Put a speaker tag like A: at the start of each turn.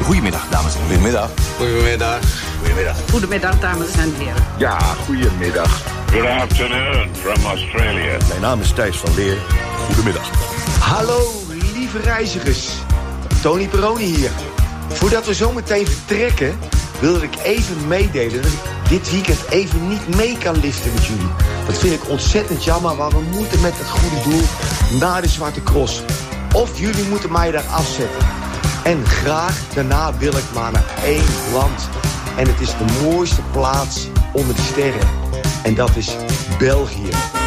A: Goedemiddag, dames en heren.
B: Goedemiddag.
C: Goedemiddag.
A: Goedemiddag.
D: Goedemiddag, dames en heren.
E: Ja, goedemiddag.
F: Good afternoon from Australia.
G: Mijn naam is Thijs van Leer. Goedemiddag.
H: Hallo, lieve reizigers. Tony Peroni hier. Voordat we zo meteen vertrekken, wilde ik even meedelen dat ik dit weekend even niet mee kan liften met jullie. Dat vind ik ontzettend jammer, maar we moeten met het goede doel naar de Zwarte Cross. Of jullie moeten mij daar afzetten. En graag daarna wil ik maar naar één land. En het is de mooiste plaats onder de sterren. En dat is België.